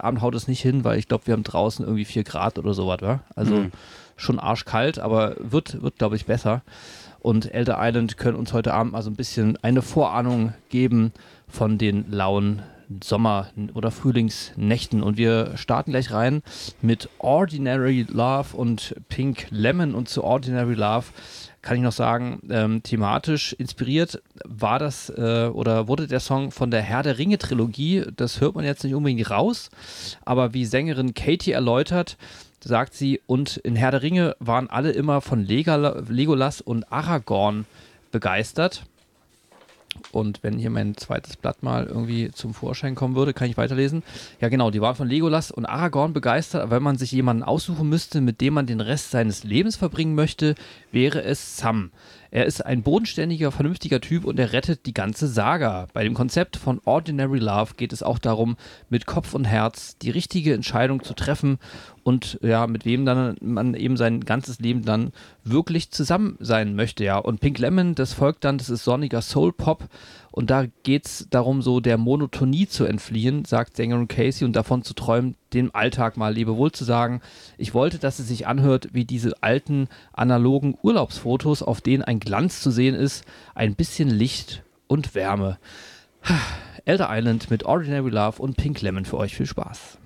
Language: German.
Abend haut es nicht hin, weil ich glaube, wir haben draußen irgendwie 4 Grad oder sowas, wa? Also schon arschkalt, aber wird glaube ich, besser. Und Elder Island können uns heute Abend mal so ein bisschen eine Vorahnung geben von den lauen Sommer- oder Frühlingsnächten. Und wir starten gleich rein mit Ordinary Love und Pink Lemon. Und zu Ordinary Love kann ich noch sagen, thematisch inspiriert war das oder wurde der Song von der Herr der Ringe Trilogie. Das hört man jetzt nicht unbedingt raus, aber wie Sängerin Katie erläutert, sagt sie, und in Herr der Ringe waren alle immer von Legolas und Aragorn begeistert. Und wenn hier mein zweites Blatt mal irgendwie zum Vorschein kommen würde, kann ich weiterlesen. Ja genau, die waren von Legolas und Aragorn begeistert, aber wenn man sich jemanden aussuchen müsste, mit dem man den Rest seines Lebens verbringen möchte, wäre es Sam. Er ist ein bodenständiger, vernünftiger Typ und er rettet die ganze Saga. Bei dem Konzept von Ordinary Love geht es auch darum, mit Kopf und Herz die richtige Entscheidung zu treffen und ja, mit wem dann man eben sein ganzes Leben dann wirklich zusammen sein möchte, ja. Und Pink Lemon, das folgt dann, das ist sonniger Soul-Pop und da geht es darum, so der Monotonie zu entfliehen, sagt Sängerin Casey, und davon zu träumen, dem Alltag mal Lebewohl zu sagen. Ich wollte, dass es sich anhört wie diese alten, analogen Urlaubsfotos, auf denen ein Glanz zu sehen ist, ein bisschen Licht und Wärme. Elder Island mit Ordinary Love und Pink Lemon für euch. Viel Spaß.